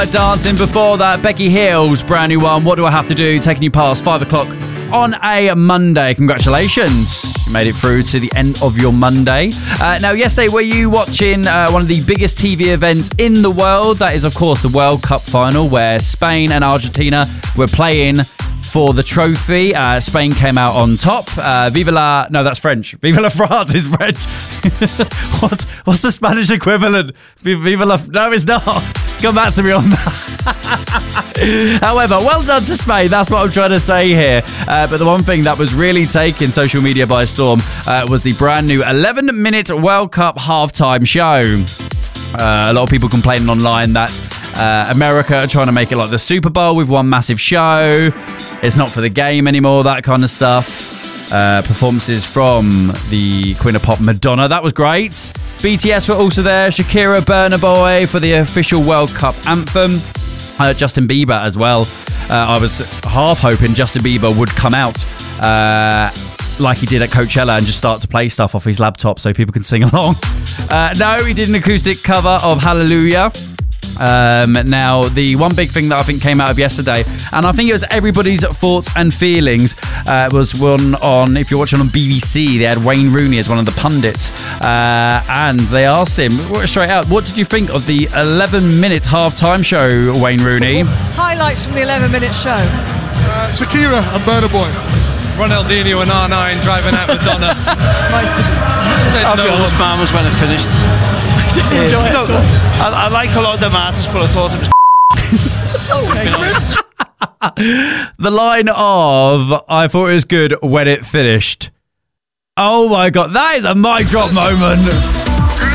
Dancing before that, Becky Hill's brand new one, What Do I Have to Do, taking you past 5 o'clock on a Monday. Congratulations. You made it through to the end of your Monday. Now, yesterday, were you watching one of the biggest TV events in the world? That is, of course, the World Cup final, where Spain and Argentina were playing for the trophy. Spain came out on top. Viva la... No, that's French. Viva la France is French. What's the Spanish equivalent? Viva la... No, it's not. Come back to me on that. However, well done to Spain. That's what I'm trying to say here. But the one thing that was really taking social media by storm was the brand new 11-minute World Cup halftime show. A lot of people complaining online that America are trying to make it like the Super Bowl with one massive show. It's not for the game anymore, that kind of stuff. Performances from the Queen of Pop, Madonna. That was great. BTS were also there. Shakira, Burna Boy for the official World Cup anthem. Justin Bieber as well. I was half hoping Justin Bieber would come out like he did at Coachella and just start to play stuff off his laptop so people can sing along. No, he did an acoustic cover of Hallelujah. Now, the one big thing that I think came out of yesterday, and I think it was everybody's thoughts and feelings, was one on, if you're watching on BBC, they had Wayne Rooney as one of the pundits, and they asked him straight out, what did you think of the 11-minute half-time show, Wayne Rooney? Highlights from the 11-minute show. Shakira and Burna Boy. Ronaldinho and R9 driving out with Donna. I'll be honest, man, was when it finished. I didn't enjoy it at all. I like a lot of them artists, but I thought it was so the line of, I thought it was good when it finished. Oh my God, that is a mic drop moment.